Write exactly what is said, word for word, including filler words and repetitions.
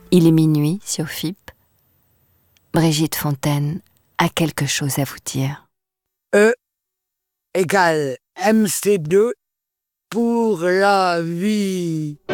Il est minuit sur F I P. Brigitte Fontaine a quelque chose à vous dire. E égale M C deux pour la vie.